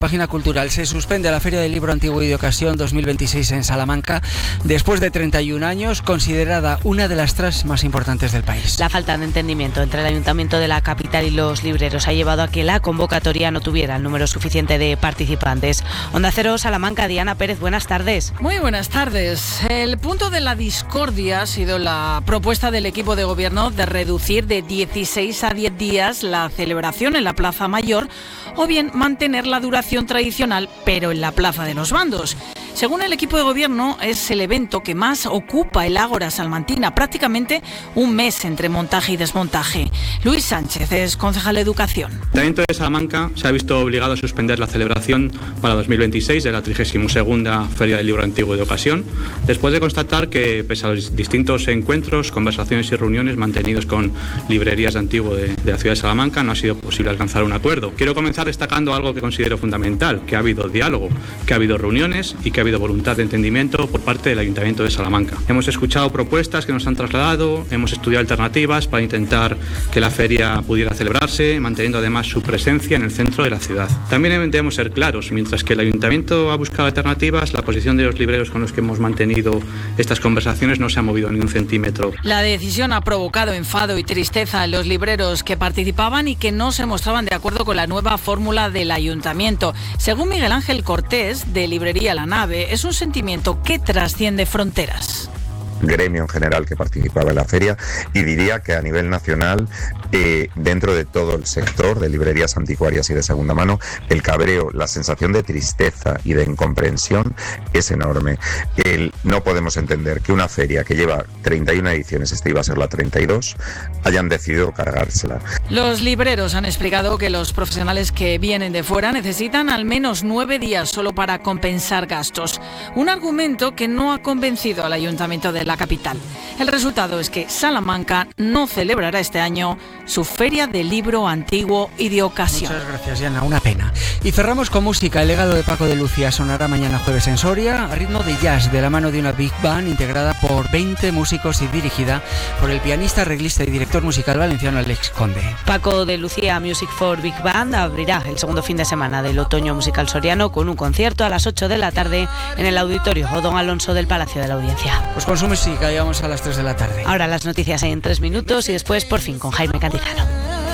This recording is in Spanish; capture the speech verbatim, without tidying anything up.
Página cultural. Se suspende la Feria del Libro Antiguo y de Ocasión dos mil veintiséis en Salamanca después de treinta y un años, considerada una de las tres más importantes del país. La falta de entendimiento entre el Ayuntamiento de la capital y los libreros ha llevado a que la convocatoria no tuviera el número suficiente de participantes. Onda Cero, Salamanca, Diana Pérez, buenas tardes. Muy buenas tardes. El punto de la discordia ha sido la propuesta del equipo de gobierno de reducir de dieciséis a diez días la celebración en la Plaza Mayor o bien mantener la duración tradicional, pero en la Plaza de los Bandos. Según el equipo de gobierno, es el evento que más ocupa el Ágora salmantina, prácticamente un mes entre montaje y desmontaje. Luis Sánchez es concejal de Educación. El Ayuntamiento de Salamanca se ha visto obligado a suspender la celebración para dos mil veintiséis de la trigésima segunda Feria del Libro Antiguo y de Ocasión, después de constatar que, pese a los distintos encuentros, conversaciones y reuniones mantenidos con librerías de antiguo de, de la ciudad de Salamanca, no ha sido posible alcanzar un acuerdo. Quiero comenzar destacando algo que considero fundamental, que ha habido diálogo, que ha habido reuniones y que ha habido voluntad de entendimiento por parte del Ayuntamiento de Salamanca. Hemos escuchado propuestas que nos han trasladado, hemos estudiado alternativas para intentar que la feria pudiera celebrarse, manteniendo además su presencia en el centro de la ciudad. También debemos ser claros, mientras que el Ayuntamiento ha buscado alternativas, la posición de los libreros con los que hemos mantenido estas conversaciones no se ha movido ni un centímetro. La decisión ha provocado enfado y tristeza en los libreros que participaban y que no se mostraban de acuerdo con la nueva fórmula del Ayuntamiento. Según Miguel Ángel Cortés, de Librería La Nave, es un sentimiento que trasciende fronteras. Gremio en general que participaba en la feria, y diría que a nivel nacional, eh, dentro de todo el sector de librerías anticuarias y de segunda mano, el cabreo, la sensación de tristeza y de incomprensión es enorme. El, no podemos entender que una feria que lleva treinta y una ediciones, esta iba a ser la treinta y dos, hayan decidido cargársela. Los libreros han explicado que los profesionales que vienen de fuera necesitan al menos nueve días solo para compensar gastos. Un argumento que no ha convencido al Ayuntamiento de la capital. El resultado es que Salamanca no celebrará este año su Feria del Libro Antiguo y de Ocasión. Muchas gracias, Diana, una pena. Y cerramos con música. El legado de Paco de Lucía sonará mañana jueves en Soria a ritmo de jazz, de la mano de una big band integrada por veinte músicos y dirigida por el pianista, arreglista y director musical valenciano Alex Conde. Paco de Lucía Music for Big Band abrirá el segundo fin de semana del otoño musical soriano con un concierto a las ocho de la tarde en el auditorio Odón Alonso del Palacio de la Audiencia. Pues con su música llegamos a las tres de la tarde. Ahora las noticias en tres minutos y después por fin con Jaime Cantizano.